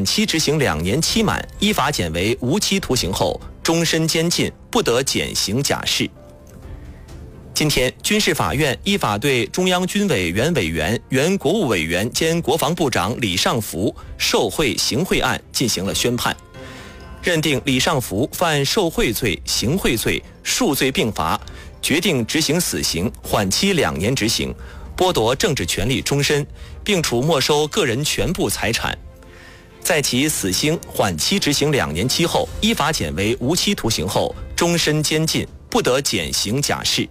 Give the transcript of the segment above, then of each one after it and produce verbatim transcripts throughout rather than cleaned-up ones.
期执行两年期满，依法减为无期徒刑后，终身监禁，不得减刑假释。今天，军事法院依法对中央军委原委员、原国务委员兼国防部长李尚福受贿行贿案进行了宣判，认定李尚福犯受贿罪、行贿罪，数罪并罚，决定执行死刑，缓期两年执行，剥夺政治权利终身，并处没收个人全部财产。在其死刑缓期执行两年期后，依法减为无期徒刑后，终身监禁，不得减刑假释。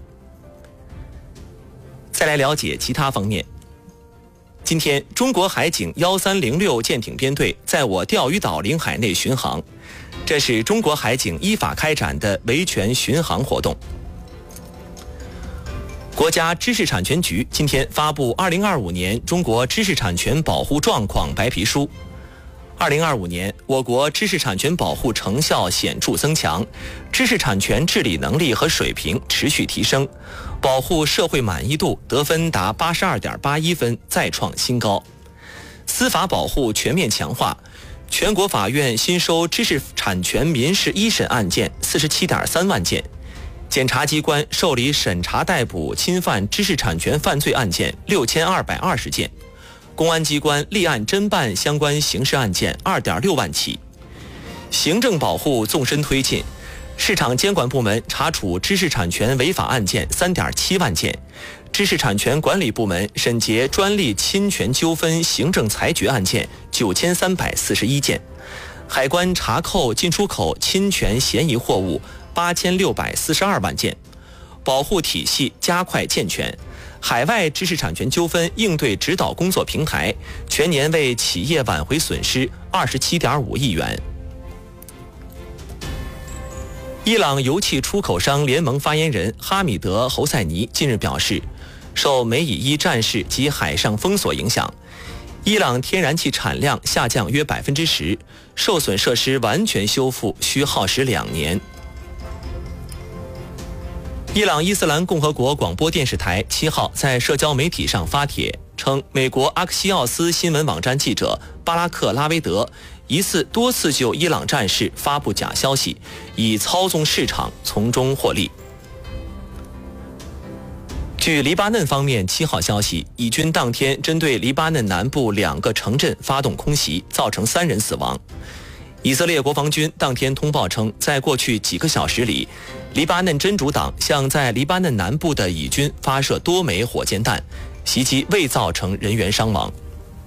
再来了解其他方面。今天，中国海警一三零六舰艇编队在我钓鱼岛领海内巡航，这是中国海警依法开展的维权巡航活动。国家知识产权局今天发布二零二五年中国知识产权保护状况白皮书。二零二五年，我国知识产权保护成效显著增强，知识产权治理能力和水平持续提升，保护社会满意度得分达八十二点八一分，再创新高。司法保护全面强化，全国法院新收知识产权民事一审案件四十七点三万件，检察机关受理审查逮捕侵犯知识产权犯罪案件六千二百二十件。公安机关立案侦办相关刑事案件 二点六万起，行政保护纵深推进，市场监管部门查处知识产权违法案件 三点七万件，知识产权管理部门审结专利侵权纠纷行政裁决案件九千三百四十一件，海关查扣进出口侵权嫌疑货物八千六百四十二万件，保护体系加快健全。海外知识产权纠纷应对指导工作平台全年为企业挽回损失 二十七点五亿元。伊朗油气出口商联盟发言人哈米德·侯赛尼近日表示，受美以伊战事及海上封锁影响，伊朗天然气产量下降约 百分之十， 受损设施完全修复需耗时两年。伊朗伊斯兰共和国广播电视台七号在社交媒体上发帖称，美国阿克西奥斯新闻网站记者巴拉克·拉维德疑似多次就伊朗战事发布假消息，以操纵市场从中获利。据黎巴嫩方面七号消息，以军当天针对黎巴嫩南部两个城镇发动空袭，造成三人死亡。以色列国防军当天通报称，在过去几个小时里，黎巴嫩真主党向在黎巴嫩南部的以军发射多枚火箭弹，袭击未造成人员伤亡。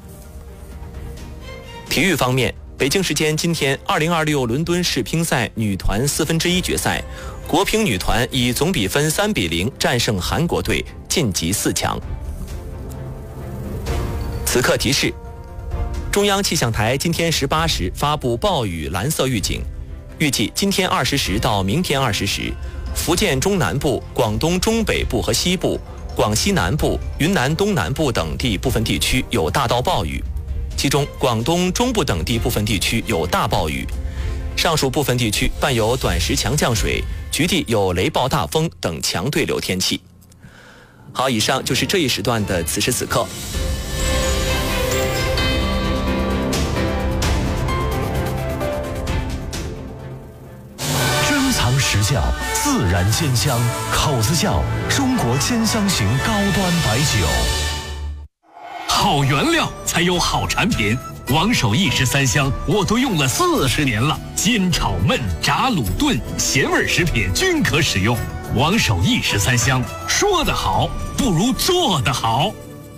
体育方面，北京时间今天二零二六伦敦世乒赛女团四分之一决赛，国乒女团以总比分三比零战胜韩国队，晋级四强。此刻提示，中央气象台今天十八时发布暴雨蓝色预警，预计今天二十时到明天二十时，福建中南部、广东中北部和西部、广西南部、云南东南部等地部分地区有大到暴雨，其中广东中部等地部分地区有大暴雨，上述部分地区伴有短时强降水，局地有雷暴大风等强对流天气。好，以上就是这一时段的此时此刻。 实窖自然鲜香，口子窖中国兼香型高端白酒。 好原料才有好产品，王守义十三香我都用了四十年了，煎炒焖炸卤炖咸味食品均可使用。王守义十三香，说得好不如做得好。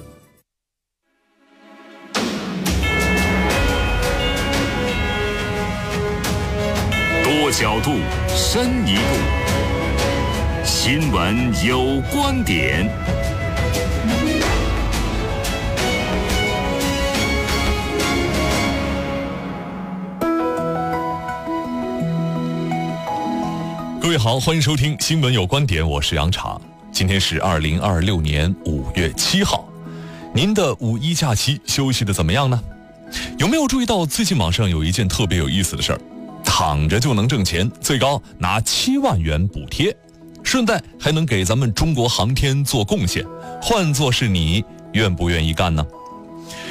多角度，深一步。新闻有观点。 各位好，欢迎收听新闻有观点，我是杨茶。今天是二零二六年五月七号，您的五一假期休息的怎么样呢？有没有注意到最近网上有一件特别有意思的事儿？躺着就能挣钱，最高拿七万元补贴，顺带还能给咱们中国航天做贡献。换作是你，愿不愿意干呢？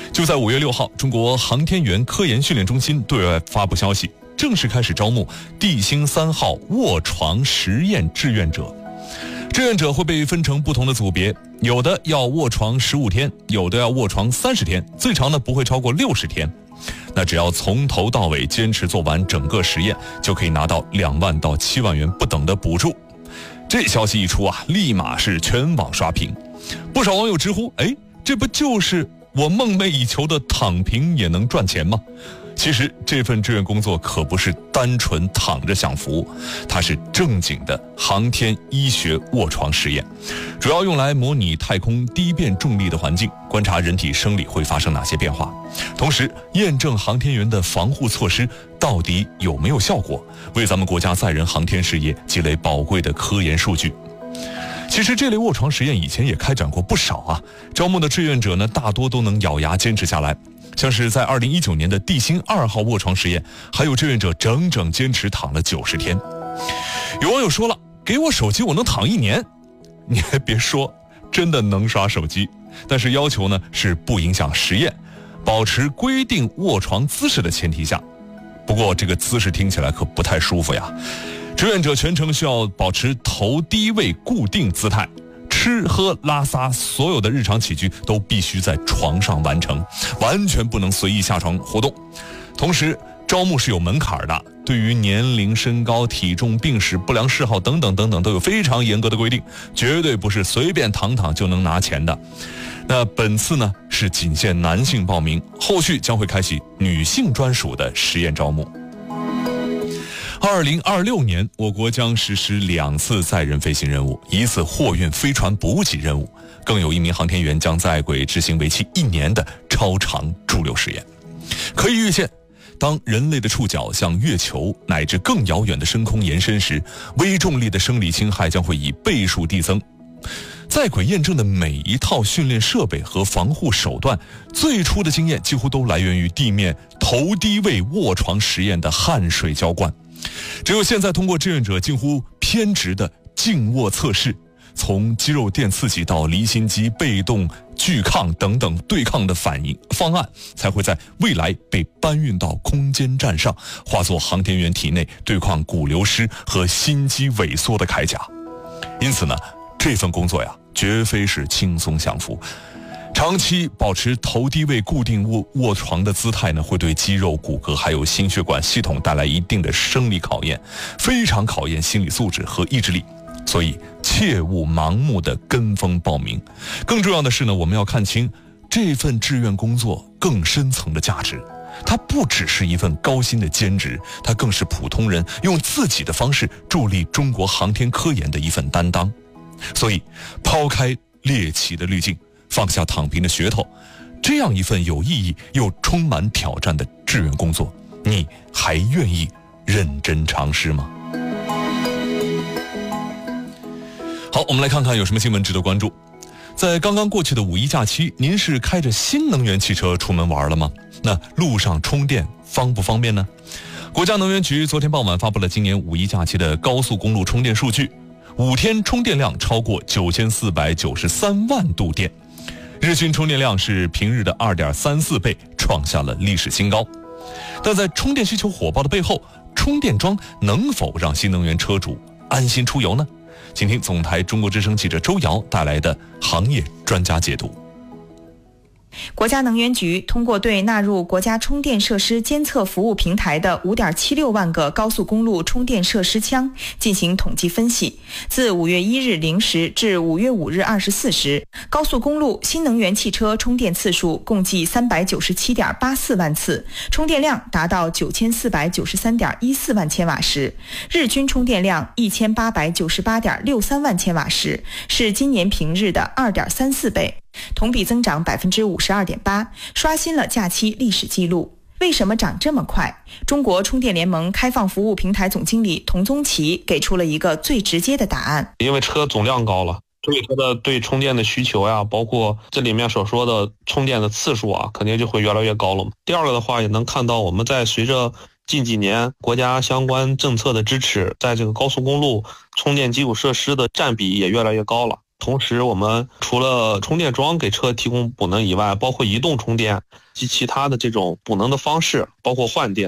就在五月六号，中国航天员科研训练中心对外发布消息，正式开始招募地星三号卧床实验志愿者。志愿者会被分成不同的组别，有的要卧床十五天，有的要卧床三十天，最长呢不会超过六十天。那只要从头到尾坚持做完整个实验，就可以拿到两万到七万元不等的补助。这消息一出啊，立马是全网刷屏。不少网友直呼：哎，这不就是我梦寐以求的躺平也能赚钱吗？其实这份志愿工作可不是单纯躺着享福，它是正经的航天医学卧床实验，主要用来模拟太空低变重力的环境，观察人体生理会发生哪些变化，同时验证航天员的防护措施到底有没有效果，为咱们国家载人航天事业积累宝贵的科研数据。其实这类卧床实验以前也开展过不少啊，招募的志愿者呢，大多都能咬牙坚持下来。像是在二零一九年的地星二号卧床实验，还有志愿者整整坚持躺了九十天。有网友说了，给我手机我能躺一年。你还别说，真的能刷手机，但是要求呢是不影响实验，保持规定卧床姿势的前提下。不过这个姿势听起来可不太舒服呀。志愿者全程需要保持头低位固定姿态，吃喝拉撒所有的日常起居都必须在床上完成，完全不能随意下床活动。同时招募是有门槛的，对于年龄、身高、体重、病史、不良嗜好等等等等都有非常严格的规定，绝对不是随便躺躺就能拿钱的。那本次呢是仅限男性报名，后续将会开启女性专属的实验招募。二零二六年，我国将实施两次载人飞行任务，一次货运飞船补给任务，更有一名航天员将在轨执行为期一年的超长驻留实验。可以预见，当人类的触角向月球乃至更遥远的深空延伸时，微重力的生理侵害将会以倍数递增。在轨验证的每一套训练设备和防护手段，最初的经验几乎都来源于地面头低位卧床实验的汗水浇灌。只有现在通过志愿者近乎偏执的静卧测试，从肌肉电刺激到离心机、被动拒抗等等对抗的反应方案，才会在未来被搬运到空间站上，化作航天员体内对抗骨流失和心肌萎缩的铠甲。因此呢，这份工作呀，绝非是轻松享福。长期保持头低位固定卧卧床的姿态呢，会对肌肉、骨骼还有心血管系统带来一定的生理考验，非常考验心理素质和意志力。所以切勿盲目的跟风报名。更重要的是呢，我们要看清这份志愿工作更深层的价值。它不只是一份高薪的兼职，它更是普通人用自己的方式助力中国航天科研的一份担当。所以抛开猎奇的滤镜，放下躺平的噱头，这样一份有意义又充满挑战的志愿工作，你还愿意认真尝试吗？好，我们来看看有什么新闻值得关注。在刚刚过去的五一假期，您是开着新能源汽车出门玩了吗？那路上充电方不方便呢？国家能源局昨天傍晚发布了今年五一假期的高速公路充电数据，五天充电量超过九千四百九十三万度电，日均充电量是平日的 二点三四倍，创下了历史新高。但在充电需求火爆的背后，充电桩能否让新能源车主安心出游呢？请听总台中国之声记者周瑶带来的行业专家解读。 国家能源局通过对纳入国家充电设施监测服务平台的 五点七六万个高速公路充电设施枪进行统计分析，自五月一日零时至五月五日二十四时，高速公路新能源汽车充电次数共计 三百九十七点八四万次，充电量达到九千四百九十三点一四万千瓦时，日均充电量一千八百九十八点六三万千瓦时，是今年平日的 二点三四倍，同比增长 百分之五十二点八， 刷新了假期历史记录。为什么涨这么快？中国充电联盟开放服务平台总经理童宗奇给出了一个最直接的答案。 因为车总量高了，所以它的对充电的需求呀，包括这里面所说的充电的次数啊，肯定就会越来越高了嘛。第二个的话，也能看到我们在随着近几年国家相关政策的支持，在这个高速公路充电基础设施的占比也越来越高了。 同时，我们除了充电桩给车提供补能以外，包括移动充电及其他的这种补能的方式，包括换电。